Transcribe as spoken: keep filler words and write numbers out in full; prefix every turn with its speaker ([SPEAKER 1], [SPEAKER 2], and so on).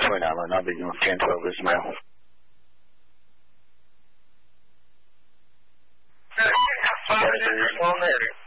[SPEAKER 1] Twin Island. I'll be doing ten twelve Ismail.
[SPEAKER 2] Five, six, one, thirty.